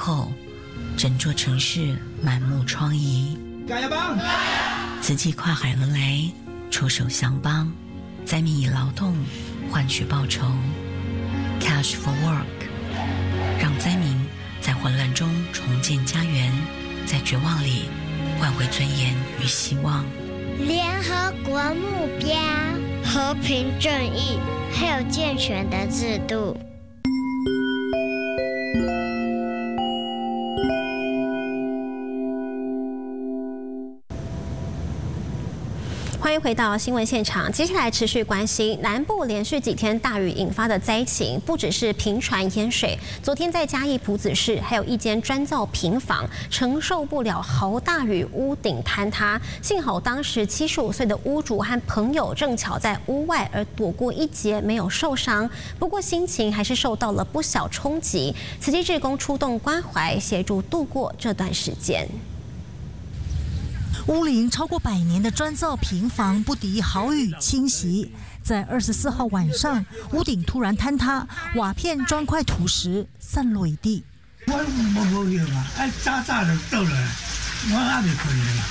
后，整座城市满目疮痍。 加油吧！ 慈济跨海而来，出手相帮，灾民以劳动换取报酬 ，Cash for Work， 让灾民在混乱中重建家园，在绝望里换回尊严与希望。 联合国目标：和平、正义，还有健全的制度。 欢迎回到新闻现场。接下来持续关心南部连续几天大雨引发的灾情，不只是频传淹水。昨天在嘉义埔子市，还有一间砖造平房承受不了豪大雨，屋顶坍塌。幸好当时75岁的屋主和朋友正巧在屋外，而躲过一劫，没有受伤。不过心情还是受到了不小冲击。慈济志工出动关怀，协助度过这段时间。 屋龄超过100年的砖造平房不敌豪雨侵袭，在24号晚上，屋顶突然坍塌，瓦片、砖块、土石散落一地。 我无用啊，早就倒了，我还未困了，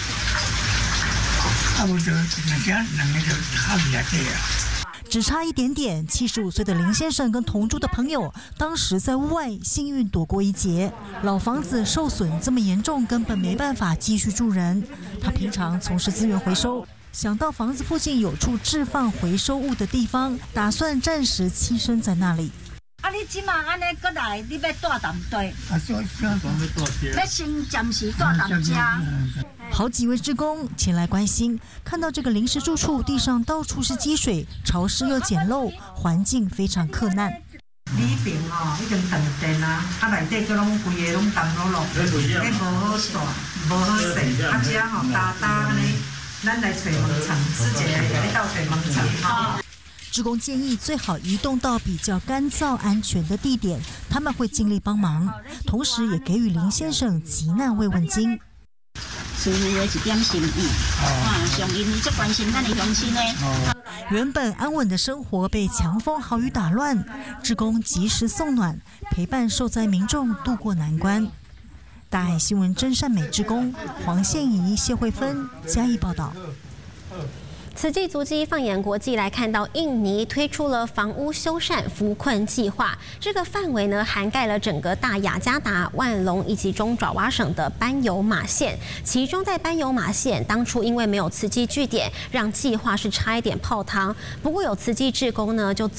无就两个就下面这样。 只差一点点，75岁的林先生跟同住的朋友，当时在屋外幸运躲过一劫。老房子受损这么严重，根本没办法继续住人。他平常从事资源回收，想到房子附近有处置放回收物的地方，打算暂时栖身在那里。 你即马安尼过来，你要住淡地？要先暂时住淡家。 好几位志工前来关心，看到这个临时住处地上到处是积水，潮湿又简陋，环境非常克难。 里边已经断电啊，内底个拢规个拢淡落落，无好住，无好洗，遮搭安尼，咱来找门床，自己来到找门床志工建议最好移动到比较干燥、安全的地点，他们会尽力帮忙，同时也给予林先生急难慰问金。 师傅的一点心意，上因伊足关心咱的乡亲呢。 原本安稳的生活被强风豪雨打乱，志工及时送暖，陪伴受灾民众渡过难关。大海新闻真善美志工黄宪仪、谢慧芬嘉义报道。 慈济足迹放眼国际，来看到印尼推出了房屋修缮扶困计划。这个范围呢，涵盖了整个大雅加达、万隆以及中爪哇省的班尤马县。其中在班尤马县，当初因为没有慈济据点，让计划是差一点泡汤。不过有慈济志工呢，就